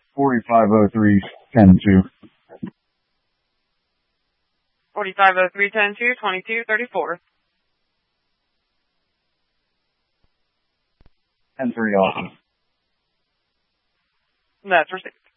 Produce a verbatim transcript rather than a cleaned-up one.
forty-five oh three, ten two. forty-five oh three, ten two, twenty-two thirty-four. ten three also. That's received.